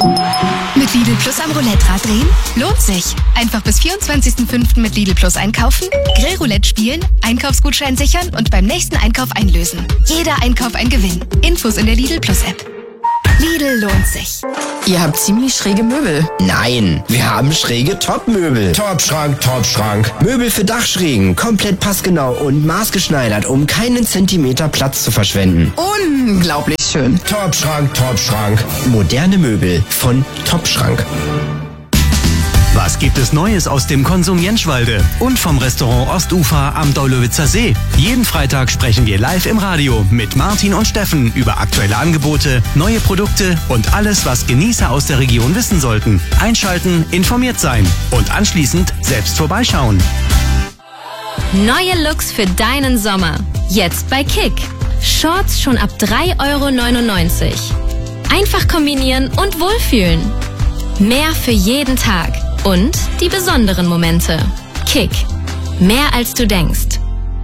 Mit Lidl Plus am Roulette-Rad drehen? Lohnt sich. Einfach bis 24.05. mit Lidl Plus einkaufen, Grillroulette spielen, Einkaufsgutschein sichern und beim nächsten Einkauf einlösen. Jeder Einkauf ein Gewinn. Infos in der Lidl Plus App. Lidl lohnt sich. Ihr habt ziemlich schräge Möbel. Nein, wir haben schräge Top-Möbel. Top-Schrank, Top-Schrank. Möbel für Dachschrägen, komplett passgenau und maßgeschneidert, um keinen Zentimeter Platz zu verschwenden. Unglaublich schön. Top-Schrank, Top-Schrank. Moderne Möbel von Top-Schrank. Was gibt es Neues aus dem Konsum Jenschwalde und vom Restaurant Ostufer am Daulowitzer See? Jeden Freitag sprechen wir live im Radio mit Martin und Steffen über aktuelle Angebote, neue Produkte und alles, was Genießer aus der Region wissen sollten. Einschalten, informiert sein und anschließend selbst vorbeischauen. Neue Looks für deinen Sommer. Jetzt bei Kick. Shorts schon ab 3,99 €. Einfach kombinieren und wohlfühlen. Mehr für jeden Tag. Und die besonderen Momente. Kick. Mehr als du denkst.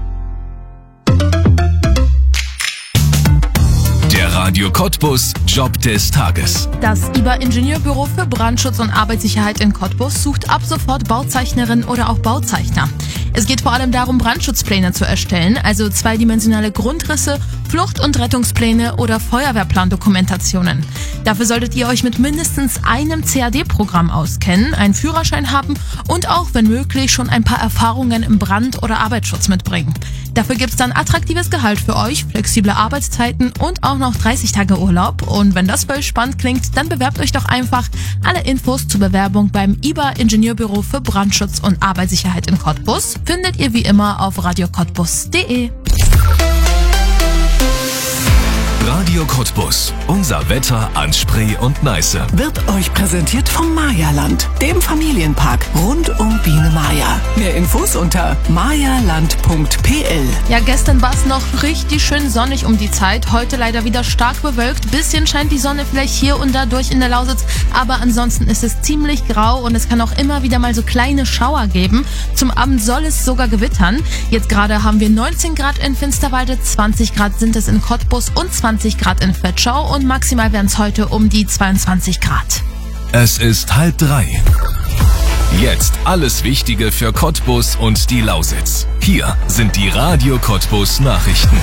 Der Radio Cottbus Job des Tages. Das IBA-Ingenieurbüro für Brandschutz und Arbeitssicherheit in Cottbus sucht ab sofort Bauzeichnerin oder auch Bauzeichner. Es geht vor allem darum, Brandschutzpläne zu erstellen, also zweidimensionale Grundrisse, Flucht- und Rettungspläne oder Feuerwehrplandokumentationen. Dafür solltet ihr euch mit mindestens einem CAD-Programm auskennen, einen Führerschein haben und auch, wenn möglich, schon ein paar Erfahrungen im Brand- oder Arbeitsschutz mitbringen. Dafür gibt's dann attraktives Gehalt für euch, flexible Arbeitszeiten und auch noch 30 Tage Urlaub. Und wenn das für euch spannend klingt, dann bewerbt euch doch einfach. Alle Infos zur Bewerbung beim IBA-Ingenieurbüro für Brandschutz und Arbeitssicherheit in Cottbus findet ihr wie immer auf radiocottbus.de. Radio Cottbus. Unser Wetter an Spree und Neiße. Wird euch präsentiert vom Mayaland, dem Familienpark rund um Biene Maya. Mehr Infos unter mayaland.pl. Ja, gestern war es noch richtig schön sonnig um die Zeit. Heute leider wieder stark bewölkt. Bisschen scheint die Sonne vielleicht hier und da durch in der Lausitz. Aber ansonsten ist es ziemlich grau und es kann auch immer wieder mal so kleine Schauer geben. Zum Abend soll es sogar gewittern. Jetzt gerade haben wir 19 Grad in Finsterwalde, 20 Grad sind es in Cottbus und 20 Grad in Vetschau und maximal werden es heute um die 22 Grad. Es ist 2:30. Jetzt alles Wichtige für Cottbus und die Lausitz. Hier sind die Radio Cottbus Nachrichten.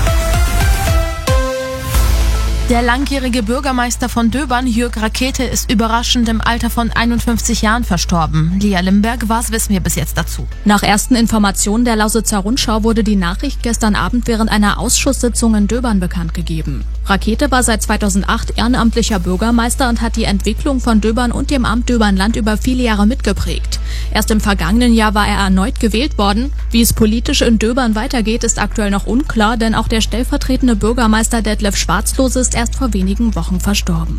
Der langjährige Bürgermeister von Döbern, Jörg Rakete, ist überraschend im Alter von 51 Jahren verstorben. Lia Limberg, was wissen wir bis jetzt dazu? Nach ersten Informationen der Lausitzer Rundschau wurde die Nachricht gestern Abend während einer Ausschusssitzung in Döbern bekannt gegeben. Rakete war seit 2008 ehrenamtlicher Bürgermeister und hat die Entwicklung von Döbern und dem Amt Döbern-Land über viele Jahre mitgeprägt. Erst im vergangenen Jahr war er erneut gewählt worden. Wie es politisch in Döbern weitergeht, ist aktuell noch unklar, denn auch der stellvertretende Bürgermeister Detlef Schwarzlose ist erst vor wenigen Wochen verstorben.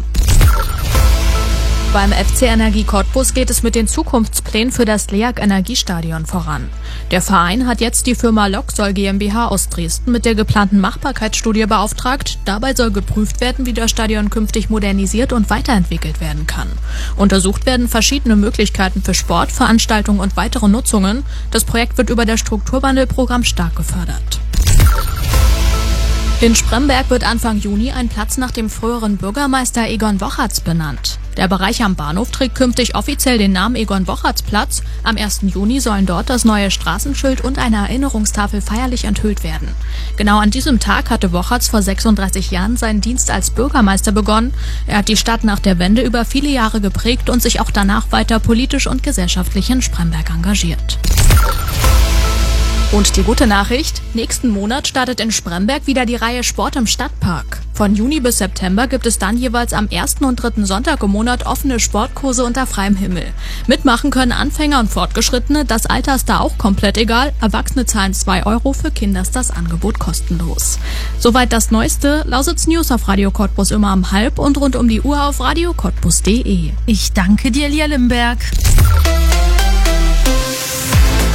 Beim FC Energie Cottbus geht es mit den Zukunftsplänen für das LEAG Energiestadion voran. Der Verein hat jetzt die Firma Loxol GmbH aus Dresden mit der geplanten Machbarkeitsstudie beauftragt. Dabei soll geprüft werden, wie das Stadion künftig modernisiert und weiterentwickelt werden kann. Untersucht werden verschiedene Möglichkeiten für Sport, Veranstaltungen und weitere Nutzungen. Das Projekt wird über das Strukturwandelprogramm stark gefördert. In Spremberg wird Anfang Juni ein Platz nach dem früheren Bürgermeister Egon Wocherts benannt. Der Bereich am Bahnhof trägt künftig offiziell den Namen Egon-Wocherts-Platz. Am 1. Juni sollen dort das neue Straßenschild und eine Erinnerungstafel feierlich enthüllt werden. Genau an diesem Tag hatte Wocherts vor 36 Jahren seinen Dienst als Bürgermeister begonnen. Er hat die Stadt nach der Wende über viele Jahre geprägt und sich auch danach weiter politisch und gesellschaftlich in Spremberg engagiert. Und die gute Nachricht: Nächsten Monat startet in Spremberg wieder die Reihe Sport im Stadtpark. Von Juni bis September gibt es dann jeweils am 1. und 3. Sonntag im Monat offene Sportkurse unter freiem Himmel. Mitmachen können Anfänger und Fortgeschrittene, das Alter ist da auch komplett egal. Erwachsene zahlen 2 €, für Kinder ist das Angebot kostenlos. Soweit das Neueste. Lausitz News auf Radio Cottbus immer um 12:30 und rund um die Uhr auf radiocottbus.de. Ich danke dir, Lia Limberg.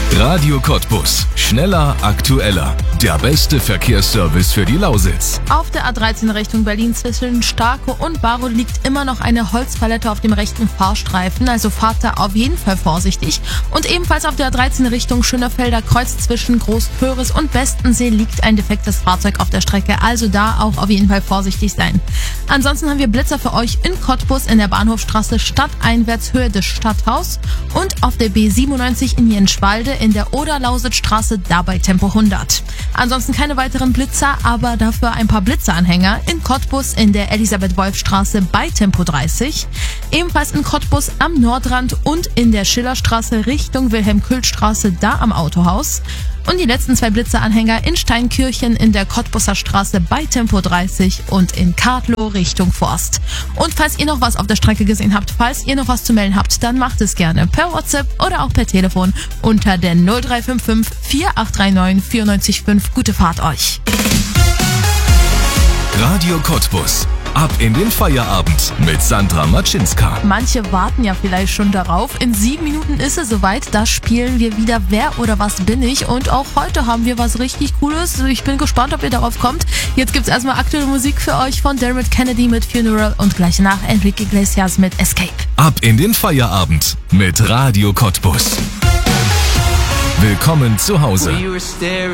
Radio Cottbus. Schneller, aktueller. Der beste Verkehrsservice für die Lausitz. Auf der A13 Richtung Berlin zwischen Starkow und Barow liegt immer noch eine Holzpalette auf dem rechten Fahrstreifen, also fahrt da auf jeden Fall vorsichtig. Und ebenfalls auf der A13 Richtung Schönefelder Kreuz zwischen Großpöris und Bestensee liegt ein defektes Fahrzeug auf der Strecke, also da auch auf jeden Fall vorsichtig sein. Ansonsten haben wir Blitzer für euch in Cottbus in der Bahnhofstraße stadteinwärts Höhe des Stadthaus und auf der B97 in Jenschwalde in der Oder-Lausitzstraße dabei Tempo 100. Ansonsten keine weiteren Blitzer, aber dafür ein paar Blitzeranhänger in Cottbus in der Elisabeth-Wolf-Straße bei Tempo 30, ebenfalls in Cottbus am Nordrand und in der Schillerstraße Richtung Wilhelm-Kühl-Straße da am Autohaus und die letzten 2 Blitzeranhänger in Steinkirchen in der Cottbuser Straße bei Tempo 30 und in Kartlow Richtung Forst. Und falls ihr noch was auf der Strecke gesehen habt, falls ihr noch was zu melden habt, dann macht es gerne per WhatsApp oder auch per Telefon unter der 0355 4839 945. Gute Fahrt euch. Radio Cottbus. Ab in den Feierabend mit Sandra Matschinska. Manche warten ja vielleicht schon darauf. In 7 Minuten ist es soweit. Da spielen wir wieder Wer oder was bin ich. Und auch heute haben wir was richtig Cooles. Ich bin gespannt, ob ihr darauf kommt. Jetzt gibt's erstmal aktuelle Musik für euch von Dermot Kennedy mit Funeral und gleich nach Enrique Iglesias mit Escape. Ab in den Feierabend mit Radio Cottbus. Willkommen zu Hause.